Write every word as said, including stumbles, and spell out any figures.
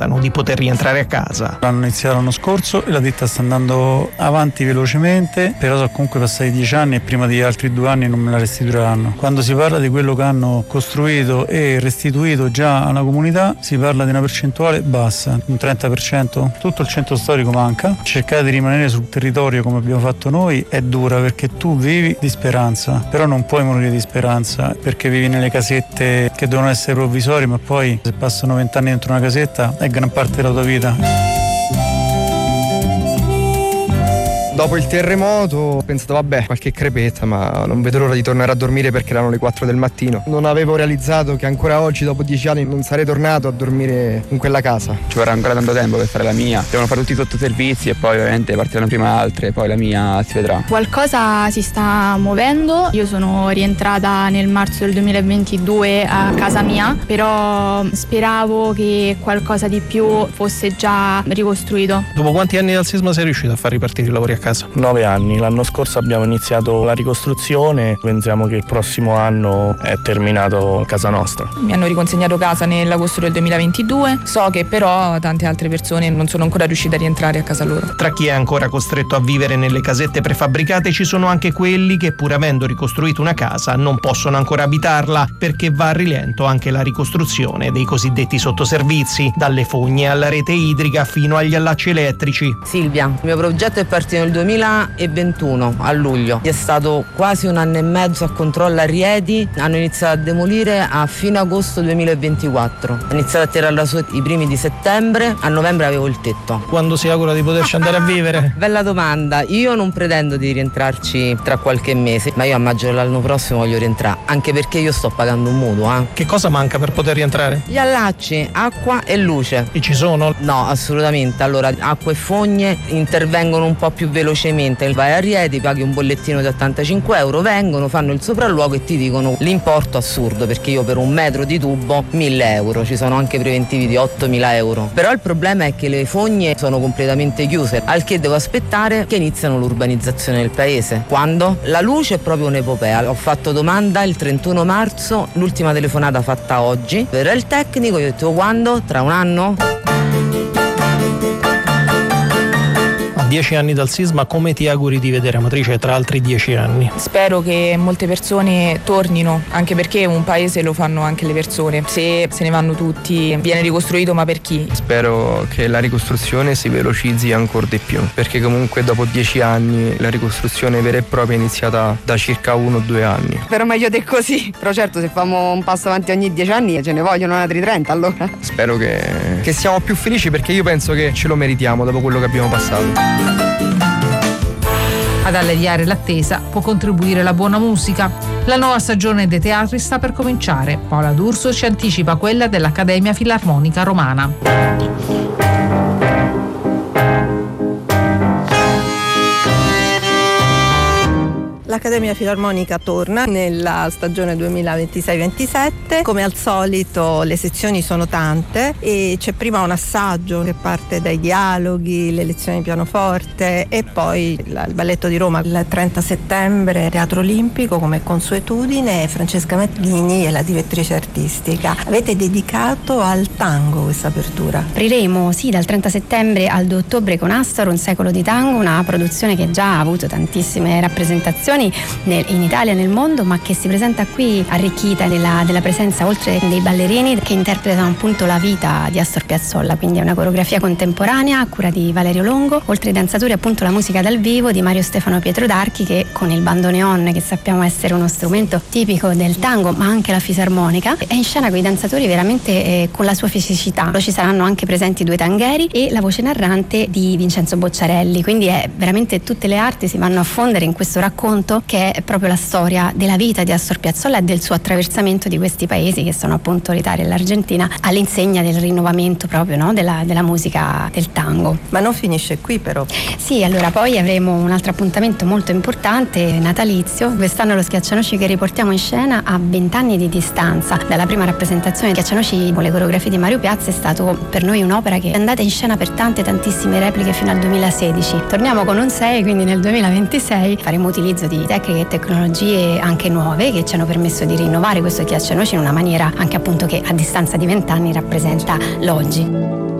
aspettano di poter rientrare a casa. L'hanno iniziato l'anno scorso e la ditta sta andando avanti velocemente, però sono comunque passati dieci anni e prima di altri due anni non me la restituiranno. Quando si parla di quello che hanno costruito e restituito già alla comunità si parla di una percentuale bassa, un trenta per cento. Tutto il centro storico manca. Cercare di rimanere sul territorio come abbiamo fatto noi è dura, perché tu vivi di speranza, però non puoi morire di speranza perché vivi nelle casette che devono essere provvisorie, ma poi se passano vent'anni dentro una casetta è gran parte della tua vita. Dopo il terremoto ho pensato vabbè, qualche crepetta, ma non vedo l'ora di tornare a dormire perché erano le quattro del mattino. Non avevo realizzato che ancora oggi, dopo dieci anni, non sarei tornato a dormire in quella casa. Ci vorrà ancora tanto tempo per fare la mia. Devono fare tutti i sottoservizi e poi ovviamente partiranno prima altre, poi la mia si vedrà. Qualcosa si sta muovendo. Io sono rientrata nel marzo del duemilaventidue a casa mia, però speravo che qualcosa di più fosse già ricostruito. Dopo quanti anni dal sisma sei riuscito a far ripartire i lavori a casa? Nove anni. L'anno scorso abbiamo iniziato la ricostruzione, pensiamo che il prossimo anno è terminato casa nostra. Mi hanno riconsegnato casa nell'agosto del duemilaventidue, so che però tante altre persone non sono ancora riuscite a rientrare a casa loro. Tra chi è ancora costretto a vivere nelle casette prefabbricate ci sono anche quelli che, pur avendo ricostruito una casa, non possono ancora abitarla perché va a rilento anche la ricostruzione dei cosiddetti sottoservizi, dalle fogne alla rete idrica fino agli allacci elettrici. Silvia, il mio progetto è partito nel duemilaventuno a luglio, è stato quasi un anno e mezzo a controllo a Rieti, hanno iniziato a demolire a fine agosto duemilaventiquattro, ho iniziato a tirarla su i primi di settembre, a novembre avevo il tetto. Quando si augura di poterci andare a vivere? Bella domanda, io non pretendo di rientrarci tra qualche mese, ma io a maggio dell'anno prossimo voglio rientrare, anche perché io sto pagando un mutuo. Eh. Che cosa manca per poter rientrare? Gli allacci, acqua e luce. E ci sono? No, assolutamente, allora acqua e fogne intervengono un po' più velocemente, vai a Rieti, paghi un bollettino di ottantacinque euro, vengono, fanno il sopralluogo e ti dicono l'importo assurdo, perché io per un metro di tubo mille euro, ci sono anche preventivi di ottomila euro, però il problema è che le fogne sono completamente chiuse, al che devo aspettare che iniziano l'urbanizzazione del paese. Quando? La luce è proprio un'epopea, ho fatto domanda il trentuno marzo, l'ultima telefonata fatta oggi, verrà il tecnico, io ho detto quando? Tra un anno? Dieci anni dal sisma, come ti auguri di vedere Amatrice tra altri dieci anni? Spero che molte persone tornino, anche perché un paese lo fanno anche le persone. Se se ne vanno tutti viene ricostruito, ma per chi? Spero che la ricostruzione si velocizzi ancora di più, perché comunque dopo dieci anni la ricostruzione vera e propria è iniziata da circa uno o due anni. Però meglio di così, però certo se facciamo un passo avanti ogni dieci anni ce ne vogliono altri trenta allora. Spero che, che siamo più felici, perché io penso che ce lo meritiamo dopo quello che abbiamo passato. Ad alleviare l'attesa può contribuire la buona musica. La nuova stagione dei teatri sta per cominciare. Paola D'Urso ci anticipa quella dell'Accademia Filarmonica Romana. L'Accademia Filarmonica torna nella stagione duemilaventisei ventisette, come al solito le sezioni sono tante e c'è prima un assaggio che parte dai dialoghi, le lezioni di pianoforte e poi il Balletto di Roma il trenta settembre, Teatro Olimpico come consuetudine, Francesca Maglini è la direttrice artistica. Avete dedicato al tango questa apertura? Apriremo sì dal trenta settembre al due ottobre con Astaro, un secolo di tango, una produzione che già ha avuto tantissime rappresentazioni in Italia e nel mondo, ma che si presenta qui arricchita della, della presenza oltre dei ballerini che interpretano appunto la vita di Astor Piazzolla, quindi è una coreografia contemporanea a cura di Valerio Longo, oltre ai danzatori appunto la musica dal vivo di Mario Stefano Pietro d'Archi, che con il bandoneon, che sappiamo essere uno strumento tipico del tango, ma anche la fisarmonica, è in scena con i danzatori veramente eh, con la sua fisicità. Ci saranno anche presenti due tangheri e la voce narrante di Vincenzo Bocciarelli, quindi è veramente tutte le arti si vanno a fondere in questo racconto che è proprio la storia della vita di Astor Piazzolla e del suo attraversamento di questi paesi che sono appunto l'Italia e l'Argentina, all'insegna del rinnovamento proprio, no, della, della musica del tango. Ma non finisce qui però. Sì, allora poi avremo un altro appuntamento molto importante, natalizio. Quest'anno lo Schiaccianoci che riportiamo in scena a vent'anni di distanza dalla prima rappresentazione di Schiaccianoci con le coreografie di Mario Piazza, è stato per noi un'opera che è andata in scena per tante tantissime repliche fino al duemilasedici. Torniamo con un sei, quindi nel duemilaventisei faremo utilizzo di tecniche e tecnologie anche nuove che ci hanno permesso di rinnovare questo Schiaccianoci in una maniera anche appunto che a distanza di vent'anni rappresenta l'oggi.